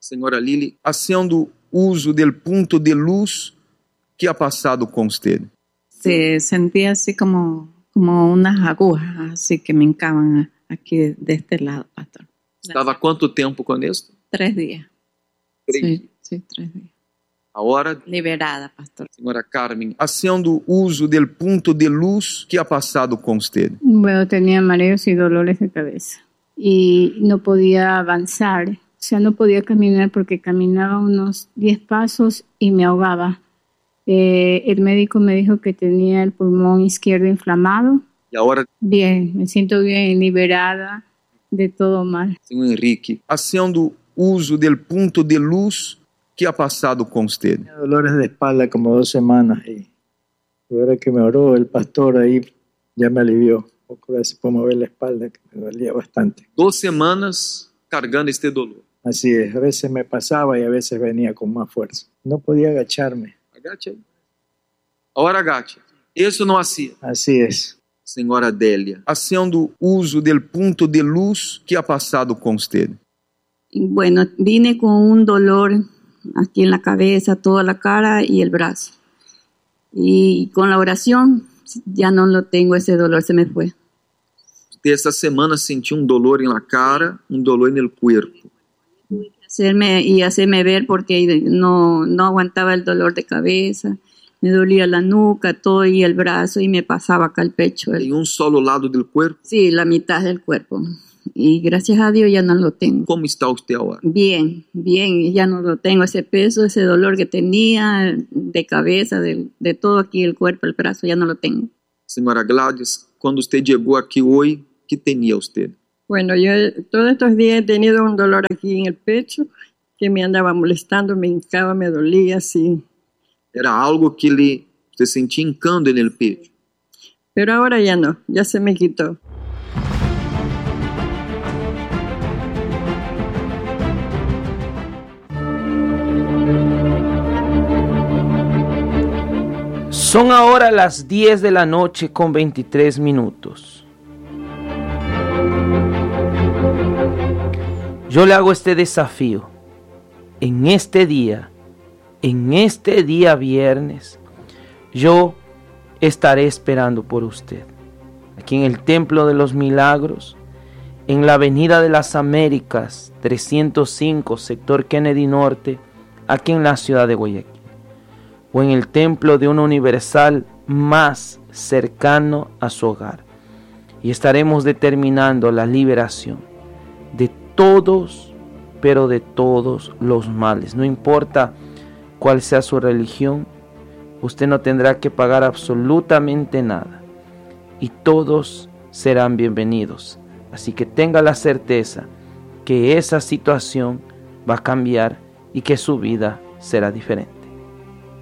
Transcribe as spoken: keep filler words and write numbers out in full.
Senhora Lili, haciendo uso del punto de luz que ha pasado con usted. Se sentía así como, como unas agujas, así que me hincaban aquí de este lado, pastor. ¿Estaba cuánto tiempo con esto? Tres días. Tres. Sí, sí, tres días. Ahora, Liberada, pastor. Senhora Carmen, haciendo uso del punto de luz que ha pasado con usted. Bueno, tenía mareos y dolores de cabeza y no podía avanzar, o sea, no podía caminar porque caminaba unos diez pasos y me ahogaba. Eh, el médico me dijo que tenía el pulmón izquierdo inflamado. Y ahora, Bien, me siento bien, liberada de todo mal. Senhor Henrique, haciendo uso del punto de luz que ha pasado con usted. Tenía dolores de espalda como dos semanas y ahora que me oró el pastor ahí ya me alivió. Un poco a veces puedo mover la espalda que me dolía bastante. Dos semanas cargando este dolor. Así es, a veces me pasaba y a veces venía con más fuerza. No podía agacharme. Agache aí. Ahora agache. Isso não hacía. Así es. Senhora Adélia, haciendo uso del punto de luz que ha pasado con usted. Bueno, vine con un dolor aquí en la cabeza, toda la cara y el brazo. Y con la oración ya no lo tengo, ese dolor se me fue. Usted essa semana sentiu um dolor en la cara, un dolor en el cuerpo. Hacerme, y hacerme ver porque no, no aguantaba el dolor de cabeza. Me dolía la nuca, todo y el brazo y me pasaba acá el pecho. En un solo lado del cuerpo. Sí, la mitad del cuerpo. Y gracias a Dios ya no lo tengo. ¿Cómo está usted ahora? Bien, bien, ya no lo tengo, ese peso, ese dolor que tenía de cabeza, de, de todo aquí, el cuerpo, el brazo, ya no lo tengo. Señora Gladys, cuando usted llegó aquí hoy, ¿qué tenía usted? Bueno, yo todos estos días he tenido un dolor aquí en el pecho que me andaba molestando, me hincaba, me dolía, así. Era algo que le, usted sentía hincando en el pecho. Pero ahora ya no, ya se me quitó. Son ahora las diez de la noche con veintitrés minutos. Yo le hago este desafío. En este día, en este día viernes, yo estaré esperando por usted. Aquí en el Templo de los Milagros, en la Avenida de las Américas, trescientos cinco, sector Kennedy Norte, aquí en la ciudad de Guayaquil. O en el templo de un universal más cercano a su hogar. Y estaremos determinando la liberación de todos, pero de todos los males. No importa cuál sea su religión, usted no tendrá que pagar absolutamente nada. Y todos serán bienvenidos. Así que tenga la certeza que esa situación va a cambiar y que su vida será diferente.